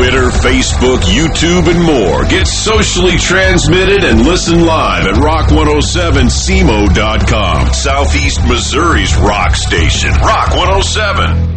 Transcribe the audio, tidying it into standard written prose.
Twitter, Facebook, YouTube, and more. Get socially transmitted and listen live at rock107semo.com. Southeast Missouri's rock station, Rock 107.